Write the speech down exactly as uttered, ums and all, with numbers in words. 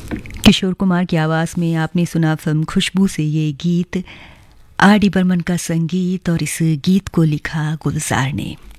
किशोर कुमार की आवाज़ में आपने सुना फिल्म खुशबू से ये गीत। आर डी बर्मन का संगीत और इस गीत को लिखा गुलजार ने।